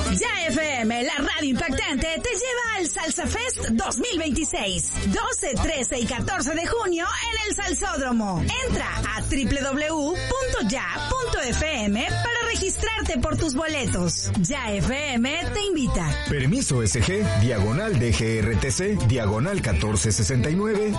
Ya FM, la radio impactante, te lleva al Salsa Fest 2026. 12, 13 y 14 de junio en el Salsódromo. Entra a www.ya.fm para registrarte por tus boletos. Ya FM te invita. Permiso SG, /DGRTC, /1469.